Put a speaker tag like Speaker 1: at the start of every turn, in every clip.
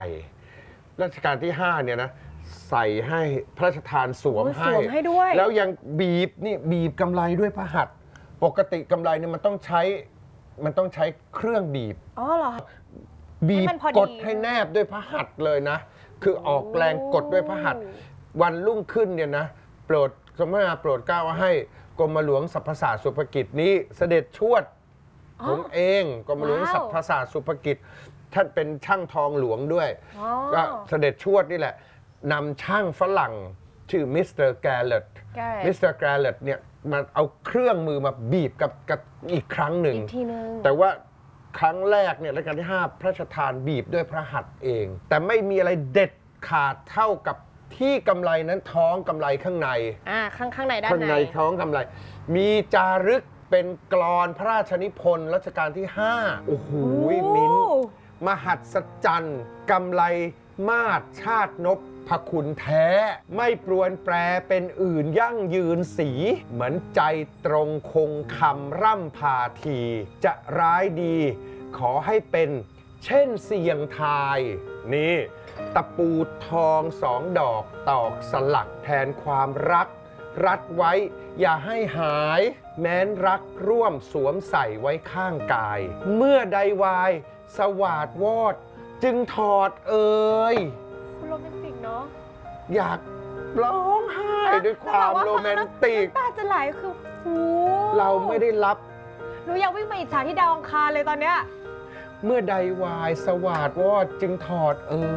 Speaker 1: รัชกาลที่5เนี่ยนะใส่ให้พระราชทานสวมให้
Speaker 2: ด้วย
Speaker 1: แล้วยังบีบกำไลด้วยพระหัตถ์ปกติกำไลเนี่ยมันต้องใช้เครื่องบีบ
Speaker 2: อ๋อเหรอ
Speaker 1: บีบกดให้แนบด้วยพระหัตถ์เลยนะคือออกแรงกดด้วยพระหัตถ์วันรุ่งขึ้นเนี่ยนะโปรดสมณะโปรดเกล้าให้กรมหลวงสรรพศาสตร์สุภกิจนี้เสด็จชวดผมเองกรมหลวงสรรพศาสตร์สุภกิจท่านเป็นช่างทองหลวงด้วยก็เสด็จชวดนี่แหละนำช่างฝรั่งชื่อมิสเตอร์แกลเลตเนี่ยมาเอาเครื่องมือมาบีบกับอีกครั้งหนึ่งแต่ว่าครั้งแรกเนี่ยรัชกาลที่5พระราชทานบีบด้วยพระหัตถ์เองแต่ไม่มีอะไรเด็ดขาดเท่ากับที่กำไลนั้นท้องกำไลข้างใน
Speaker 2: ข้างในด้านใน
Speaker 1: ข้างในท้องกำไลมีจารึกเป็นกลอนพระราชนิพนธ์รัชกาลที่5โอ้โหมิ้นมหัศจรรย์กำไลมาศชาตินพพคุณแท้ไม่ปรวนแปรเป็นอื่นยั่งยืนสีเหมือนใจตรงคงคำร่ำพาทีจะร้ายดีขอให้เป็นเช่นเสียงทายนี่ตะปูทอง2 ดอกตอกสลักแทนความรักรัดไว้อย่าให้หายแม้นรักร่วมสวมใส่ไว้ข้างกายเมื่อใดวายสวาดวอดจึงถอด
Speaker 2: คุณโรแมนติกเนาะ
Speaker 1: อยากร้องไห้ด้วยความโรแมนติก
Speaker 2: ตาจะไหลคือ
Speaker 1: เราไม่ได้รับ
Speaker 2: หนูอยากวิ่งมาอิจฉาที่ดาวอังคารเลยตอนเนี้ย
Speaker 1: เมื่อใดวายสวาดวอดจึงถอด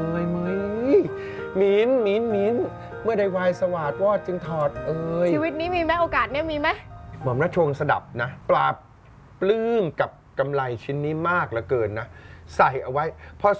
Speaker 1: มิ้นเมื่อใดวายสวาดวอดจึงถอด
Speaker 2: ชีวิตนี้มีไหมโอกาสเนี่ยมีไหม
Speaker 1: หม่อมราชวงศ์สดับนะปราบปลื้มกับกำไลชิ้นนี้มากเหลือเกินนะใส่เอาไว้พอ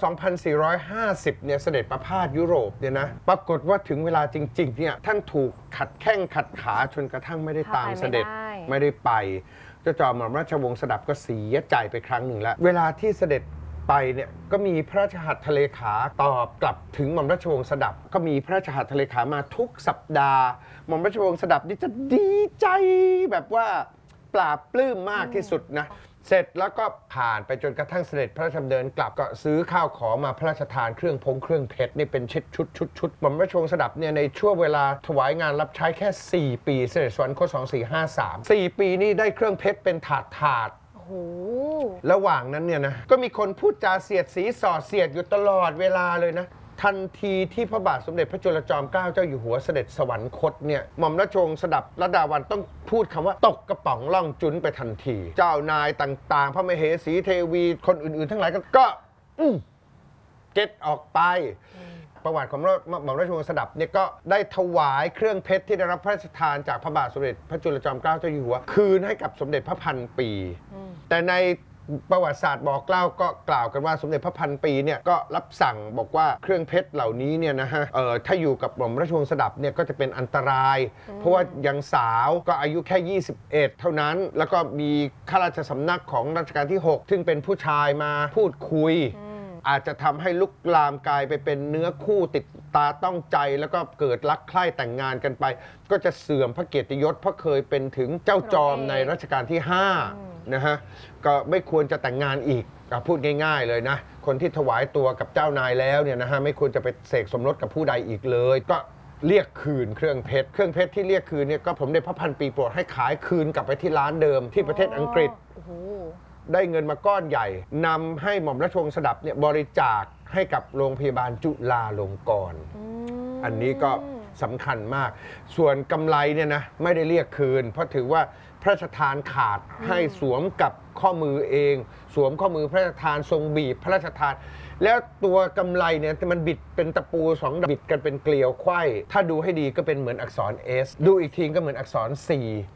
Speaker 1: 2450 เนี่ยเสด็จประพาสยุโรปเนี่ยนะปรากฏว่าถึงเวลาจริงๆเนี่ยท่านถูกขัดแข้งขัดขาจนกระทั่งไม่ได้ตามเสด็จไม่ได้ไปเจ้าจอมหม่อมราชวงศ์สดับก็เสียใจไปครั้งหนึ่งแล้วเวลาที่เสด็จไปเนี่ยก็มีพระราชหัตถเลขาตอบกลับถึงหม่อมราชวงศ์สดับก็มีพระราชหัตถเลขามาทุกสัปดาห์หม่อมราชวงศ์สดับนี่จะดีใจแบบว่าปลาบปลื้มมากที่สุดนะเสร็จแล้วก็ผ่านไปจนกระทั่งเสด็จพระราชดำเนินกลับก็ซื้อข้าวของมาพระราชทานเครื่องเพชรนี่เป็นชุดหม่อมราชวงศ์สดับเนี่ยในช่วงเวลาถวายงานรับใช้แค่4 ปีเสด็จสวรรคต2453 4 ปีนี่ได้เครื่องเพชรเป็นถาดระหว่างนั้นเนี่ยนะก็มีคนพูดจาเสียดสีส่อเสียดอยู่ตลอดเวลาเลยนะทันทีที่พระบาทสมเด็จพระจุลจอมเกล้าเจ้าอยู่หัวเสด็จสวรรคตเนี่ยหม่อมราชวงศ์สดับรัตดาวัลย์ต้องพูดคำว่าตกกระป๋องล่องจุนไปทันทีเจ้านายต่างๆพระมเหสีเทวีคนอื่นๆทั้งหลายก็เก็ตออกไปประวัติของหม่อมราชวงศ์สดับเนี่ยก็ได้ถวายเครื่องเพชรที่ได้รับพระราชทานจากพระบาทสมเด็จพระจุลจอมเกล้าเจ้าอยู่หัวคืนให้กับสมเด็จพระพันปีแต่ในประวัติศาสตร์บอกเล่าก็กล่าวกันว่าสมเด็จพระพันปีเนี่ยก็รับสั่งบอกว่าเครื่องเพชรเหล่านี้เนี่ยนะฮะถ้าอยู่กับหม่อมราชวงศ์สดับเนี่ยก็จะเป็นอันตรายเพราะว่ายังสาวก็อายุแค่21เท่านั้นแล้วก็มีข้าราชสำนักของรัชกาลที่6ซึ่งเป็นผู้ชายมาพูดคุยอาจจะทำให้ลุกลามกลายไปเป็นเนื้อคู่ติดตาต้องใจแล้วก็เกิดรักใคร่แต่งงานกันไปก็จะเสื่อมพระเกียรติยศเพราะเคยเป็นถึงเจ้าจอมในรัชกาลที่5นะฮะก็ไม่ควรจะแต่งงานอีกพูดง่ายๆเลยนะคนที่ถวายตัวกับเจ้านายแล้วเนี่ยนะฮะไม่ควรจะไปเสกสมรสกับผู้ใดอีกเลยก็เรียกคืนเครื่องเพชรที่เรียกคืนเนี่ยก็ผมได้พระพันปีโปรดให้ขายคืนกลับไปที่ร้านเดิมที่ประเทศอังกฤษได้เงินมาก้อนใหญ่นำให้หม่อมราชวงศ์สดับเนี่ยบริจาคให้กับโรงพยาบาลจุฬาลงกรณ์อันนี้ก็สำคัญมากส่วนกำไรเนี่ยนะไม่ได้เรียกคืนเพราะถือว่าพระราชทานขาดให้สวมกับข้อมือเองสวมข้อมือพระราชทานทรงบีบพระราชทานแล้วตัวกำไรเนี่ยมันบิดเป็นตะปู2 ดอกบิดกันเป็นเกลียวไขว้ถ้าดูให้ดีก็เป็นเหมือนอักษร S ดูอีกทีก็เหมือนอักษร C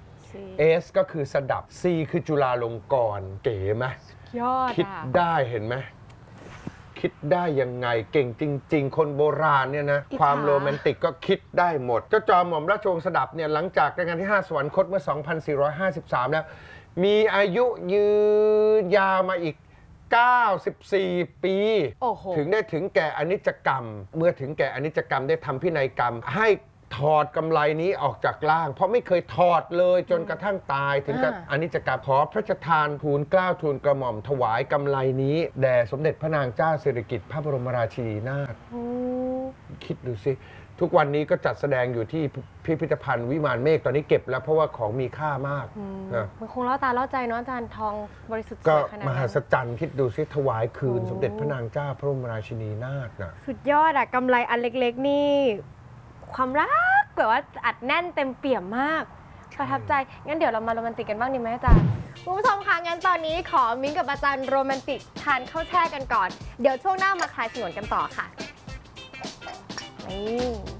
Speaker 1: S ก็คือสดับ C คือจุฬาลงกรณ์เก๋ไหม
Speaker 2: ยอด
Speaker 1: คิดได้เห็นไหมคิดได้ยังไงเก่งจริงๆคนโบราณเนี่ยนะความโรแมนติกก็คิดได้หมดเจ้าจอมหม่อมราชวงศ์สดับเนี่ยหลังจากรัชกาลที่5สวรรคตเมื่อ 2453 แล้วมีอายุยืนยาวมาอีก94 ปีถึงได้ถึงแก่อนิจกรรมเมื่อถึงแก่อนิจกรรมได้ทำพินัยกรรมให้ถอดกำไรนี้ออกจากร่าง เพราะไม่เคยถอดเลยจนกระทั่งตายถึงกับอันนี้จะกลับขอพระราชทานทูลเกล้าทูลกระหม่อมถวายกำไรนี้แด่สมเด็จพระนางเจ้าสิริกิติ์พระบรมราชินีนาถ
Speaker 2: โอ้
Speaker 1: คิดดูสิทุกวันนี้ก็จัดแสดงอยู่ที่พิพิธภัณฑ์วิมานเมฆตอนนี้เก็บแล้วเพราะว่าของมีค่ามากนะ
Speaker 2: มันคงล่อตาล่อใจเนาะอาจารย์ทองบริสุทธิ์ส
Speaker 1: ก็
Speaker 2: วยขนาด
Speaker 1: มหั
Speaker 2: นั้น
Speaker 1: ศจรรย์คิดดูสิถวายคืน
Speaker 2: โอ้
Speaker 1: สมเด็จพระนางเจ้าพระบรมราชินีนาถนะ
Speaker 2: สุดยอดอะกำไรอันเล็กๆนี่ ความรักแบบว่าอัดแน่นเต็มเปี่ยมมากประทับใจงั้นเดี๋ยวเรามาโรแมนติกกันบ้างดีไหมอาจารย์คุณผู้ชมคะงั้นตอนนี้ขอมิ้งกับอาจารย์โรแมนติกทานข้าวแช่กันก่อนเดี๋ยวช่วงหน้ามาคลายฉนวนกันต่อค่ะนี่